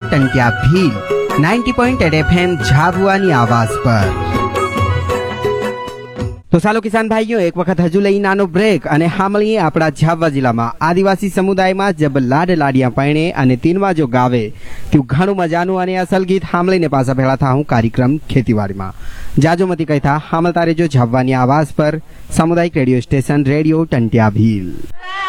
Tantia Bhil 90.8 FM झाबुआनी आवाज पर। तो सालो किसान भाइयों, एक वक्त हजू लई नानो ब्रेक અને હામળીએ આપણા ઝાબવા જિલ્લામાં આદિવાસી સમુદાયમાં જબ લાડ લાડિયા પૈણે અને તીનવાજો ગાવે તેવું ઘણું મજાનું અને અસલ ગીત હામળીને પાછા ભેળા થા હું કાર્યક્રમ ખેતીવાડીમાં જાજોમતી કહેતા હામળતા રેજો ઝાબવાની આવાજ પર સામુદાયિક રેડિયો સ્ટેશન રેડિયો ટંટિયા ભીલ।